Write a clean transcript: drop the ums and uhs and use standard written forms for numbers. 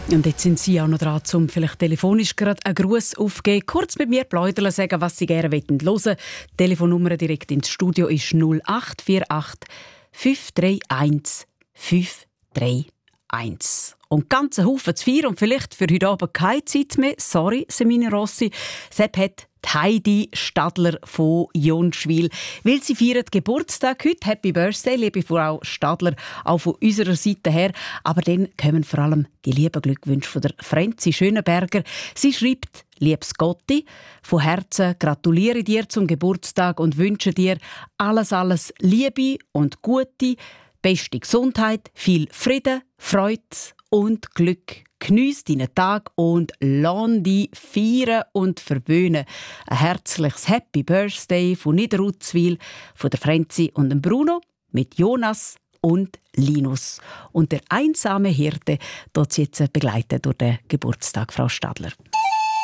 Und jetzt sind Sie auch noch dran, um vielleicht telefonisch gerade einen Gruß aufzugeben. Kurz mit mir plaudern, sagen, was Sie gerne hören wollen. Die Telefonnummer direkt ins Studio ist 0848 531 531. Und ganz ein Haufen zu feiern und vielleicht für heute Abend keine Zeit mehr. Sorry, Semine Rossi. Sepp hat Heidi Stadler von Jonschwil. Weil sie feiert Geburtstag heute. Happy Birthday, liebe Frau Stadler, auch von unserer Seite her. Aber dann kommen vor allem die lieben Glückwünsche von der Franzi Schönenberger. Sie schreibt: Liebes Gotti, von Herzen gratuliere dir zum Geburtstag und wünsche dir alles Liebe und Gute, beste Gesundheit, viel Frieden, Freude und Glück. Geniess deinen Tag und lass dich feiern und verwöhnen. Ein herzliches Happy Birthday von Niederutzwil, von der Franzi und dem Bruno mit Jonas und Linus. Und der einsame Hirte dort jetzt begleitet durch den Geburtstag, Frau Stadler.